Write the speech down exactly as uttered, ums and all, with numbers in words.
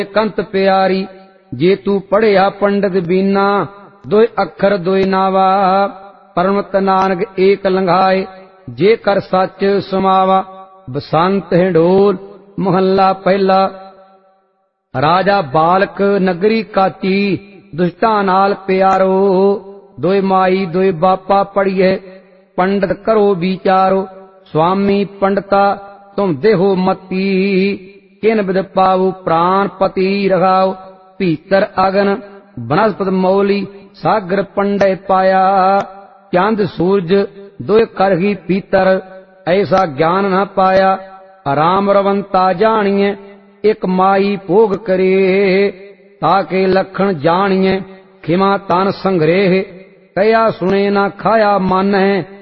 कंत प्यारी, जे तू पढ़िया पंडित बीना, दोय अखर दोय नावा, परमत नानक एक लंघाए, जे कर सच समावा। बसंत हिंडोल महला पहला। राजा बालक नगरी काती, दुष्टां नाल प्यारो, दोय माई दोय बापा पढ़िए, पंडित करो विचारो। स्वामी पंडिता तुम देहो मती, किन बिद पावो प्राण पति रघाओ। भीतर अगन बनस्पत मौली, सागर पंडे पाया, चांद सूरज दोय करही पीतर, ऐसा ज्ञान न पाया। राम रवंता जानिए, एक माई भोग करे, ताके लखन जानिए, खिमा तन संग्रेह। कया सुने न खाया मन है,